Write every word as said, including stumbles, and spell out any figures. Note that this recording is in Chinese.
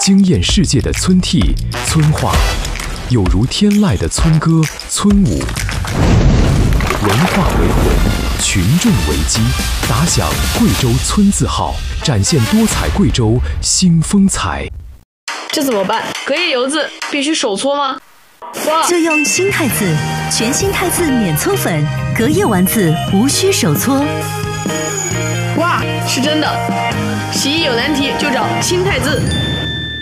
惊艳世界的村 T、村话，有如天籁的村歌、村舞。文化为魂，群众为基，打响贵州村字号，展现多彩贵州新风采。 这怎么办？隔夜油渍必须手搓吗？哇！ 就用新汰渍，全新汰渍免搓粉，隔夜丸子无需手搓。 哇，是真的！洗衣有难题就找新汰渍。